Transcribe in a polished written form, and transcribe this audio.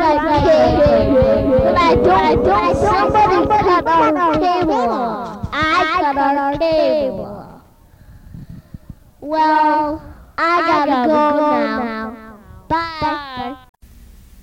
But I don't, somebody cut our cable. I cut our cable. Well, I gotta go now. Bye.